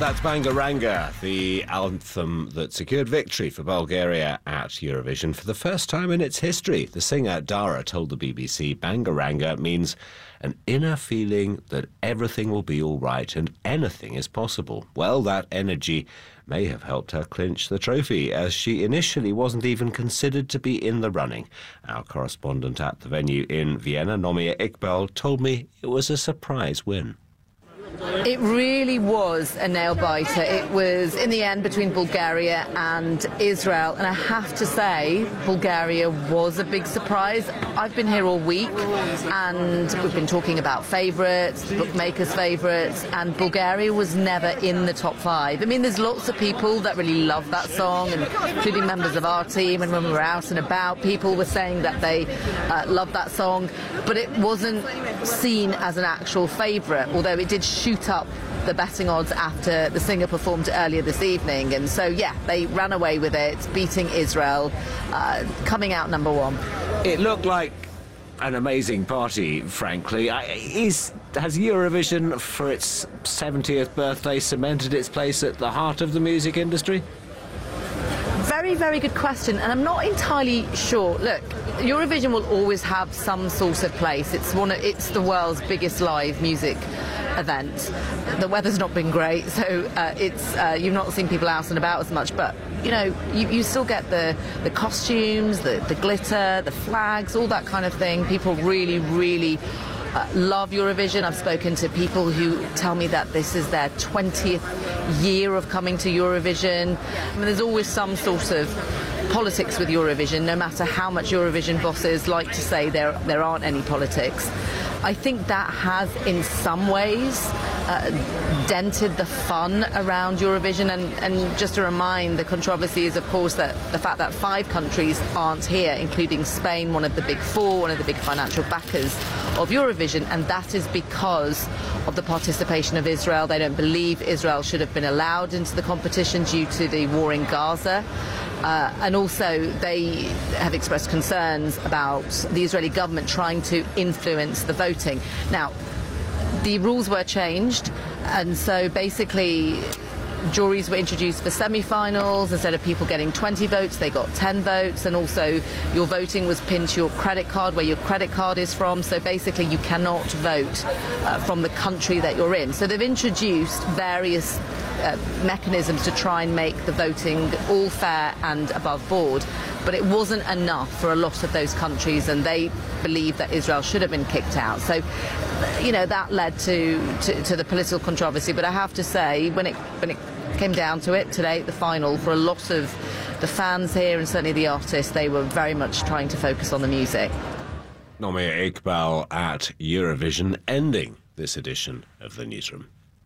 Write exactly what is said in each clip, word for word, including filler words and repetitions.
That's Bangaranga, the anthem that secured victory for Bulgaria at Eurovision for the first time in its history. The singer Dara told the B B C Bangaranga means an inner feeling that everything will be all right and anything is possible. Well, that energy may have helped her clinch the trophy, as she initially wasn't even considered to be in the running. Our correspondent at the venue in Vienna, Nomia Iqbal, told me it was a surprise win. It really was a nail-biter. It was, in the end, between Bulgaria and Israel, and I have to say, Bulgaria was a big surprise. I've been here all week, and we've been talking about favourites, bookmakers' favourites, and Bulgaria was never in the top five. I mean, there's lots of people that really love that song, and including members of our team, and when we were out and about, people were saying that they uh, loved that song, but it wasn't seen as an actual favourite, although it did shoot up the betting odds after the singer performed earlier this evening. And so, yeah, they ran away with it, beating Israel, uh, coming out number one. It looked like an amazing party, frankly. Is, has Eurovision, for its seventieth birthday, cemented its place at the heart of the music industry? Very, very good question, and I'm not entirely sure. Look, Eurovision will always have some sort of place. It's one of, it's the world's biggest live music event. The weather's not been great, so uh, it's uh, you've not seen people out and about as much, but you know, you, you still get the the costumes, the, the glitter, the flags, all that kind of thing. People really, really Uh, love Eurovision. I've spoken to people who tell me that this is their twentieth year of coming to Eurovision. I mean, there's always some sort of politics with Eurovision, no matter how much Eurovision bosses like to say there, there aren't any politics. I think that has, in some ways, uh, dented the fun around Eurovision. And, and just to remind, the controversy is, of course, that the fact that five countries aren't here, including Spain, one of the big four, one of the big financial backers of Eurovision, and that is because of the participation of Israel. They don't believe Israel should have been allowed into the competition due to the war in Gaza. Uh, and also they have expressed concerns about the Israeli government trying to influence the voting. Now, the rules were changed, and so basically juries were introduced for semi-finals. Instead of people getting twenty votes, they got ten votes, and also your voting was pinned to your credit card, where your credit card is from. So basically you cannot vote uh, from the country that you're in. So they've introduced various uh, mechanisms to try and make the voting all fair and above board, but it wasn't enough for a lot of those countries, and they believe that Israel should have been kicked out. So, you know, that led to, to, to the political controversy. But I have to say, when it when it came down to it today, the final, for a lot of the fans here and certainly the artists, they were very much trying to focus on the music. Nomia Iqbal at Eurovision, ending this edition of the Newsroom.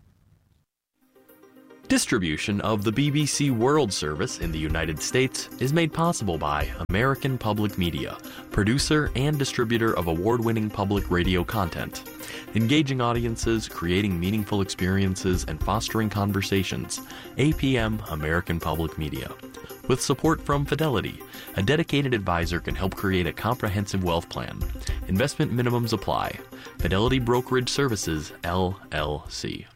Distribution of the B B C World Service in the United States is made possible by American Public Media, producer and distributor of award-winning public radio content. Engaging audiences, creating meaningful experiences, and fostering conversations. A P M American Public Media. With support from Fidelity, a dedicated advisor can help create a comprehensive wealth plan. Investment minimums apply. Fidelity Brokerage Services, L L C.